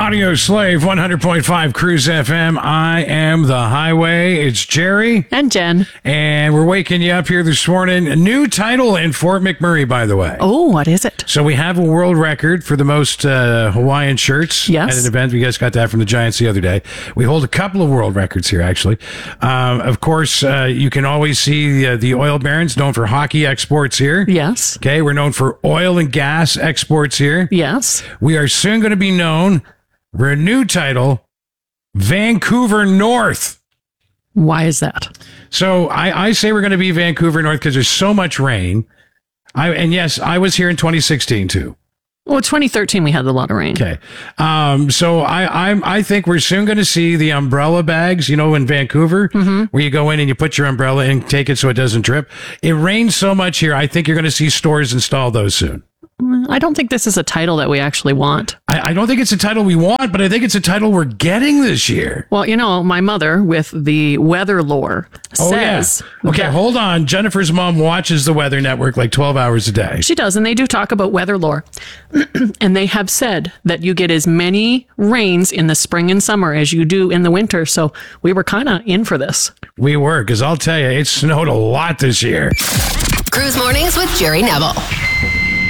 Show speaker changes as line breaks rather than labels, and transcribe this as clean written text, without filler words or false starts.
Audio Slave 100.5 Cruise FM. I am the highway. It's Jerry.
And Jen.
And we're waking you up here this morning. A new title in Fort McMurray, by the way.
Oh, what is it?
So we have a world record for the most Hawaiian shirts at an event. You guys got that from the Giants the other day. We hold a couple of world records here, actually. Of course, you can always see the oil barons, known for hockey exports here.
Yes.
Okay, we're known for oil and gas exports here.
Yes.
We are soon going to be known for a new title, Vancouver North.
Why is that?
So I say we're going to be Vancouver North because there's so much rain. And yes, I was here in 2016 too.
Well, 2013 we had a lot of rain.
Okay. So I think we're soon going to see the umbrella bags, in Vancouver, where you go in and you put your umbrella and take it so it doesn't drip. It rains so much here. I think you're going to see stores install those soon.
I don't think this is a title that we actually want.
I don't think it's a title we want, but I think it's a title we're getting this year.
Well, my mother with the weather lore says...
Okay, hold on. Jennifer's mom watches the Weather Network like 12 hours a day.
She does, and they do talk about weather lore. And they have said that you get as many rains in the spring and summer as you do in the winter. So we were kind of in for this.
We were, because I'll tell you, it snowed a lot this year.
Cruise Mornings with Jerry Neville.